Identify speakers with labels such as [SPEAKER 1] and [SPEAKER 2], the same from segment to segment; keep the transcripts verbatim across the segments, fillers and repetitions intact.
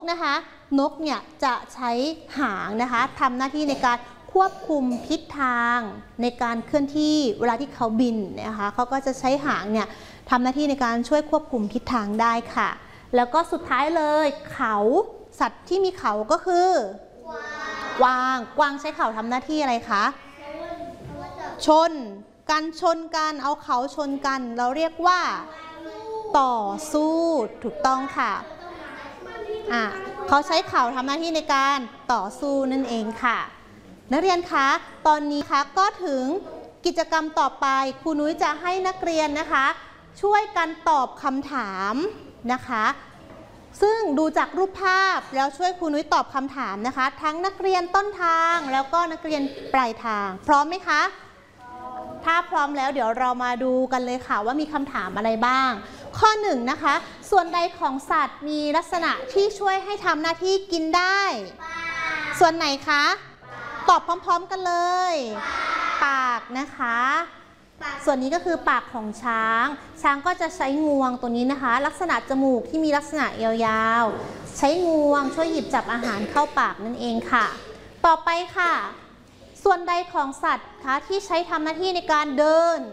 [SPEAKER 1] นะคะนกเนี่ยจะใช้หางนะคะทำหน้าที่ในการควบคุมทิศทางในการเคลื่อนที่เวลาที่เขาบินนะคะเขาก็จะใช้หางเนี่ยทำหน้าที่ในการช่วยควบคุมทิศทางได้ค่ะแล้วก็สุดท้ายเลยเขาสัตว์ที่มีเขาก็คือกวางกวางใช้เขาทำหน้าที่อะไรคะชนการชนกันเอาเขาชนกันเราเรียกว่าต่อสู้ถูกต้องค่ะอ่ะเขาใช้เข่าทำหน้าที่ในการต่อสู้นั่นเองค่ะนักเรียนคะตอนนี้คะก็ถึงกิจกรรมต่อไปครูนุ้ยจะให้นักเรียนนะคะช่วยกันตอบคำถามนะคะซึ่งดูจากรูปภาพแล้วช่วยครูนุ้ยตอบคำถามนะคะทั้งนักเรียนต้นทางแล้วก็นักเรียนปลายทางพร้อมไหมคะถ้าพร้อมแล้วเดี๋ยวเรามาดูกันเลยค่ะว่ามีคำถามอะไรบ้างข้อหนึ่งนะคะส่วนใดของสัตว์มีลักษณะที่ช่วยให้ทำหน้าที่กินได้ส่วนไหนคะตอบพร้อมๆกันเลยปากนะคะส่วนนี้ก็คือปากของช้างช้างก็จะใช้งวงตัวนี้นะคะลักษณะจมูกที่มีลักษณะยาวๆใช้งวงช่วยหยิบจับอาหารเข้าปากนั่นเองค่ะต่อไปค่ะส่วนใดของสัตว์คะที่ใช้ทำหน้าที่ในการเดิน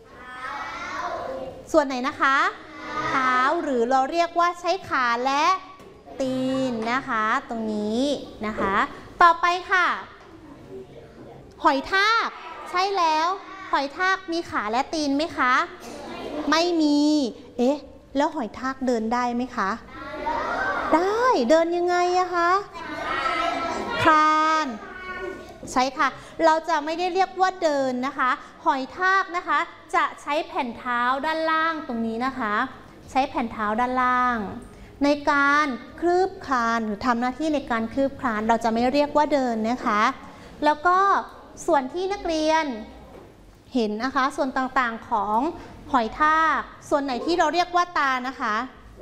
[SPEAKER 1] ส่วนไหนนะคะเท้าหรือเราเรียกว่าใช้ขาและตีนนะคะตรงนี้นะคะต่อไปค่ะหอยทากใช่แล้วหอยทากมีขาและตีนไหมคะไม่มีเอ๊ะแล้วหอยทากเดินได้ไหมคะได้เดินยังไงอะคะคลานใช่ค่ะเราจะไม่ได้เรียกว่าเดินนะคะหอยทากนะคะจะใช้แผ่นเท้าด้านล่างตรงนี้นะคะใช้แผ่นเท้าด้านล่างในการคลืบคลานหรือทำหน้าที่ในการคลืบคลานเราจะไม่เรียกว่าเดินนะคะแล้วก็ส่วนที่นักเรียนเห็นนะคะส่วนต่างๆของหอยทากส่วนไหนที่เราเรียกว่าตานะคะ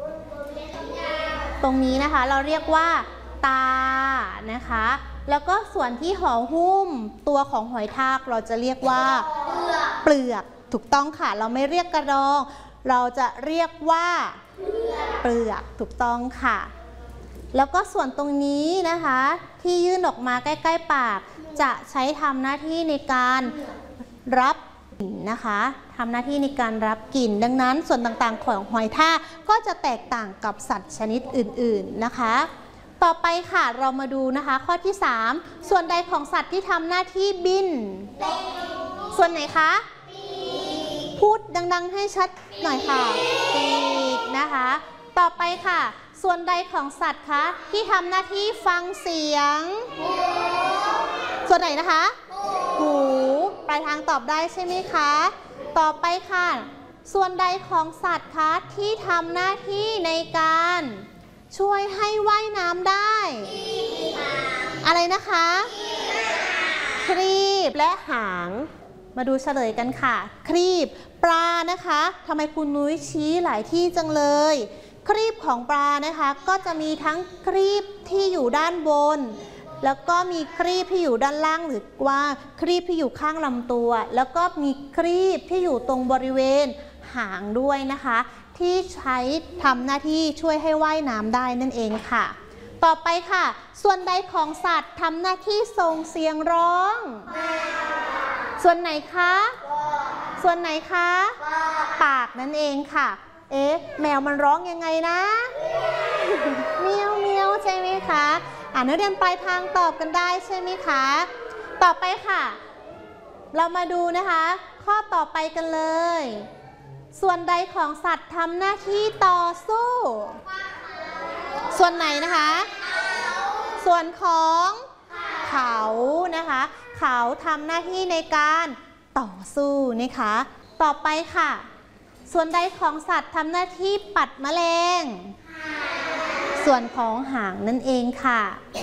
[SPEAKER 1] ตรงนี้นะคะเราเรียกว่าตานะคะแล้วก็ส่วนที่ห่อหุ้มตัวของหอยทากเราจะเรียกว่าเปลือกถูกต้องค่ะเราไม่เรียกกระดองเราจะเรียกว่าเปลือกถูกต้องค่ะแล้วก็ส่วนตรงนี้นะคะที่ยื่นออกมาใกล้ๆปากจะใช้ทำหน้าที่ในการรับกลิ่นนะคะทำหน้าที่ในการรับกลิ่นดังนั้นส่วนต่างๆของหอยทากก็จะแตกต่างกับสัตว์ชนิดอื่นๆนะคะต่อไปค่ะเรามาดูนะคะข้อที่สามส่วนใดของสัตว์ที่ทำหน้าที่บินส่วนไหนคะพูดดังๆให้ชัดหน่อยค่ะปีกนะคะต่อไปค่ะส่วนใดของสัตว์คะที่ทำหน้าที่ฟังเสียงส่วนไหนนะคะหูปลายทางตอบได้ใช่ไหมคะต่อไปค่ะส่วนใดของสัตว์คะที่ทำหน้าที่ในการช่วยให้ว่ายน้ำได้อะไรนะคะครีบและหางมาดูเฉลยกันค่ะครีบปลานะคะทำไมคุณนุ้ยชี้หลายที่จังเลยครีบของปลานะคะก็จะมีทั้งครีบที่อยู่ด้านบนแล้วก็มีครีบที่อยู่ด้านล่างหรือว่าครีบที่อยู่ข้างลำตัวแล้วก็มีครีบที่อยู่ตรงบริเวณหางด้วยนะคะที่ใช้ทำหน้าที่ช่วยให้ว่ายน้ำได้นั่นเองค่ะต่อไปค่ะส่วนใดของสัตว์ทำหน้าที่ส่งเสียงร้องส่วนไหนคะส่วนไหนคะปากนั่นเองค่ะเอ๊ะแมวมันร้องยังไงนะเมียวเมียวใช่ไหมคะอ่านักเรียนปลายทางตอบกันได้ใช่ไหมคะต่อไปค่ะเรามาดูนะคะข้อต่อไปกันเลยส่วนใดของสัตว์ทำหน้าที่ต่อสู้ส่วนไหนนะคะส่วนของเขานะคะเขาทำหน้าที่ในการต่อสู้นะคะต่อไปค่ะส่วนใดของสัตว์ทำหน้าที่ปัดแมลงส่วนของหางนั่นเองค่ะ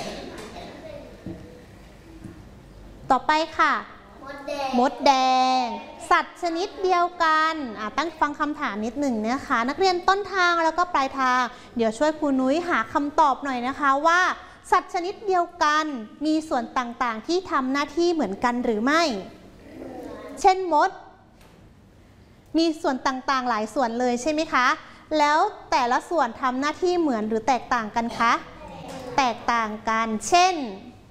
[SPEAKER 1] ต่อไปค่ะมดแดงสัตว์ชนิดเดียวกันตั้งฟังคำถามนิดหนึ่งนะคะนักเรียนต้นทางแล้วก็ปลายทางเดี๋ยวช่วยครูนุ้ยหาคำตอบหน่อยนะคะว่าสัตว์ชนิดเดียวกันมีส่วนต่างๆที่ทำหน้าที่เหมือนกันหรือไม่เช่นมดมีส่วนต่างๆหลายส่วนเลยใช่ไหมคะแล้วแต่ละส่วนทำหน้าที่เหมือนหรือแตกต่างกันคะแตกต่างกันเช่น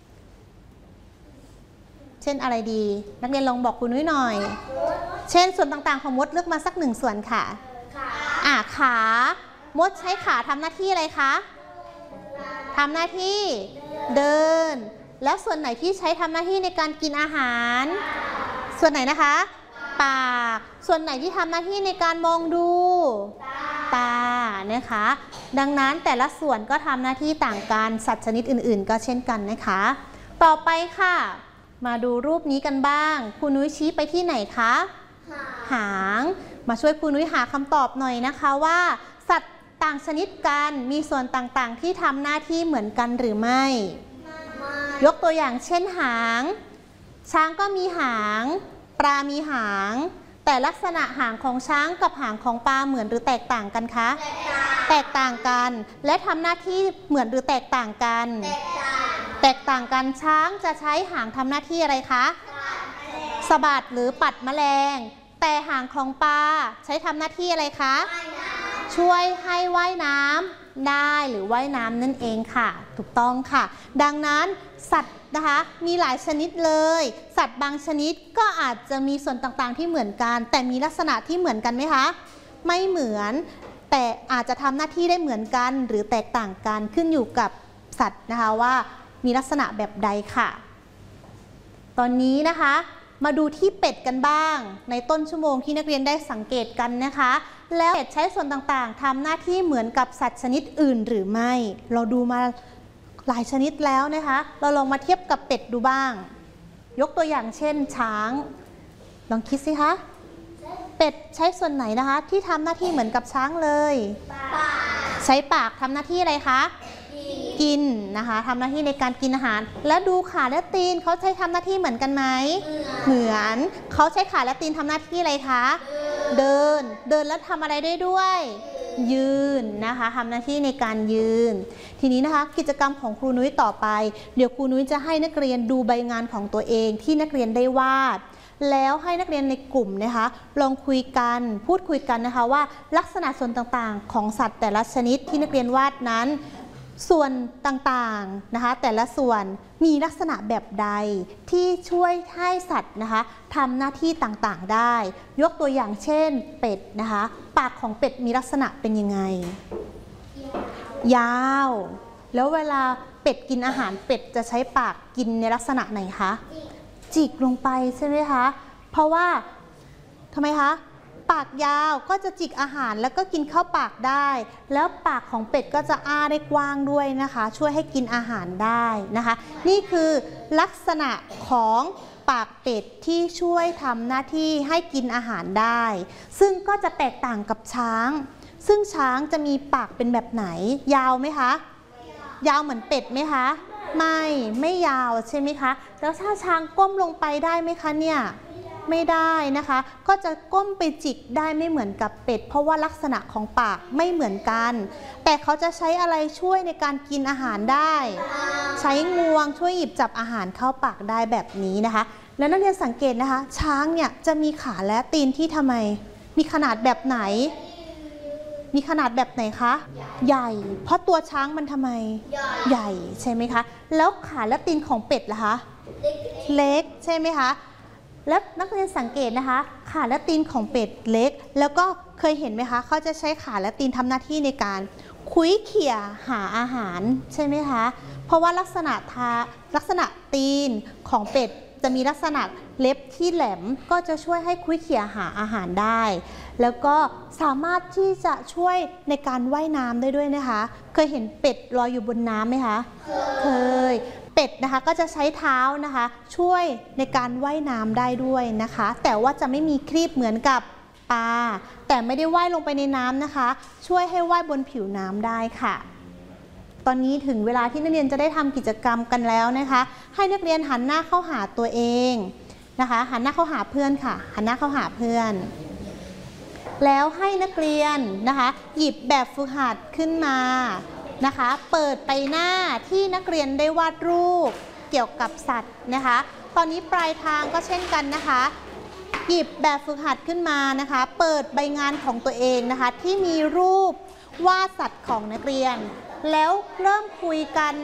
[SPEAKER 1] เช่นอะไรดีนักเรียนลองบอกครูนุ้ยหน่อยเช่นส่วนต่างๆของมดเลือกมาสักหนึ่งส่วนค่ะอ่ะขามดใช้ขาทำหน้าที่อะไรคะทำหน้าที่เดินแล้วส่วนไหนที่ใช้ทำหน้าที่ในการกินอาหารส่วนไหนนะคะปากส่วนไหนที่ทำหน้าที่ในการมองดูตานะคะดังนั้นแต่ละส่วนก็ทำหน้าที่ต่างกันสัตว์ชนิดอื่นๆก็เช่นกันนะคะต่อไปค่ะมาดูรูปนี้กันบ้างครูนุ้ยชี้ไปที่ไหนคะหางมาช่วยครูนุ้ยหาคำตอบหน่อยนะคะว่าสัตว์ต่างชนิดกันมีส่วนต่างๆที่ทำหน้าที่เหมือนกันหรือไม่ยกตัวอย่างเช่นหางช้างก็มีหางปลามีหางแต่ลักษณะหางของช้างกับหางของปลาเหมือนหรือแตกต่างกันคะแตกต่างกันและทำหน้าที่เหมือนหรือแตกต่างกันแตกต่างกันช้างจะใช้หางทำหน้าที่อะไรคะสะบัดหรือปัดแมลงแต่หางของปลาใช้ทำหน้าที่อะไรคะช่วยให้ว่ายน้ำได้หรือว่ายน้ำนั่นเองค่ะถูกต้องค่ะดังนั้นสัตว์นะคะมีหลายชนิดเลยสัตว์บางชนิดก็อาจจะมีส่วนต่างๆที่เหมือนกันแต่มีลักษณะที่เหมือนกันไหมคะไม่เหมือนแต่อาจจะทำหน้าที่ได้เหมือนกันหรือแตกต่างกันขึ้นอยู่กับสัตว์นะคะว่ามีลักษณะแบบใดค่ะตอนนี้นะคะมาดูที่เป็ดกันบ้างในต้นชั่วโมงที่นักเรียนได้สังเกตกันนะคะแล้วเป็ดใช้ส่วนต่างๆทำหน้าที่เหมือนกับสัตว์ชนิดอื่นหรือไม่เราดูมาหลายชนิดแล้วนะคะเราลองมาเทียบกับเป็ดดูบ้างยกตัวอย่างเช่นช้างลองคิดสิคะเป็ดใช้ส่วนไหนนะคะที่ทำหน้าที่เหมือนกับช้างเลยใช้ปากทำหน้าที่อะไรคะกินนะคะทำหน้าที่ในการกินอาหารแล้วดูขาและตีนเขาใช้ทำหน้าที่เหมือนกันไหมเหมือนเขาใช้ขาและตีนทำหน้าที่อะไรคะเดินเดินแล้วทำอะไรได้ด้วยยืนนะคะทำหน้าที่ในการยืนทีนี้นะคะกิจกรรมของครูนุ้ยต่อไปเดี๋ยวครูนุ้ยจะให้นักเรียนดูใบงานของตัวเองที่นักเรียนได้วาดแล้วให้นักเรียนในกลุ่มนะคะลองคุยกันพูดคุยกันนะคะว่าลักษณะส่วนต่างๆของสัตว์แต่ละชนิดที่นักเรียนวาดนั้นส่วนต่างๆนะคะแต่ละส่วนมีลักษณะแบบใดที่ช่วยให้สัตว์นะคะทำหน้าที่ต่างๆได้ยกตัวอย่างเช่นเป็ดนะคะปากของเป็ดมีลักษณะเป็นยังไงยาวแล้วเวลาเป็ดกินอาหารเป็ดจะใช้ปากกินในลักษณะไหนคะจิกลงไปใช่ไหมคะเพราะว่าทำไมคะปากยาวก็จะจิกอาหารแล้วก็กินเข้าปากได้แล้วปากของเป็ดก็จะอ้าได้กว้างด้วยนะคะช่วยให้กินอาหารได้นะคะนี่คือลักษณะของปากเป็ดที่ช่วยทำหน้าที่ให้กินอาหารได้ซึ่งก็จะแตกต่างกับช้างซึ่งช้างจะมีปากเป็นแบบไหนยาวไหมคะยาวเหมือนเป็ดไหมคะไม่ไม่ยาวใช่ไหมคะแล้วถ้าช้างก้มลงไปได้ไหมคะเนี่ยไม่ได้นะคะก็จะก้มไปจิกได้ไม่เหมือนกับเป็ดเพราะว่าลักษณะของปากไม่เหมือนกันแต่เขาจะใช้อะไรช่วยในการกินอาหารได้ใช้งวงช่วยหยิบจับอาหารเข้าปากได้แบบนี้นะคะแล้วนักเรียนสังเกตนะคะช้างเนี่ยจะมีขาและตีนที่ทำไมมีขนาดแบบไหนมีขนาดแบบไหนคะใหญ่เพราะตัวช้างมันทำไมใหญ่ใช่ไหมคะแล้วขาและตีนของเป็ดล่ะคะเล็กใช่ไหมคะแล้วนักเรียนสังเกตนะคะขาและตีนของเป็ดเล็กแล้วก็เคยเห็นไหมคะเขาจะใช้ขาและตีนทำหน้าที่ในการคุ้ยเขี่ยหาอาหารใช่ไหมคะเพราะว่าลักษณะทาลักษณะตีนของเป็ดจะมีลักษณะเล็บที่แหลมก็จะช่วยให้คุ้ยเขี่ยหาอาหารได้แล้วก็สามารถที่จะช่วยในการว่ายน้ำได้ด้วยนะคะเคยเห็นเป็ดลอยอยู่บนน้ำไหมคะเคยเป็ดนะคะก็จะใช้เท้านะคะช่วยในการว่ายน้ำได้ด้วยนะคะแต่ว่าจะไม่มีครีบเหมือนกับปลาแต่ไม่ได้ว่ายลงไปในน้ำนะคะช่วยให้ว่ายบนผิวน้ำได้ค่ะตอนนี้ถึงเวลาที่นักเรียนจะได้ทำกิจกรรมกันแล้วนะคะให้นักเรียนหันหน้าเข้าหาตัวเองนะคะหันหน้าเข้าหาเพื่อนค่ะหันหน้าเข้าหาเพื่อนแล้วให้นักเรียนนะคะหยิบแบบฝึกหัดขึ้นมานะคะเปิดไปหน้าที่นักเรียนได้วาดรูปเกี่ยวกับสัตว์นะคะตอนนี้ปลายทางก็เช่นกันนะคะหยิบแบบฝึกหัดขึ้นมานะคะเปิดใบงานของตัวเองนะคะที่มีรูปวาดสัตว์ของนักเรียนแล้วเริ่มคุยกัน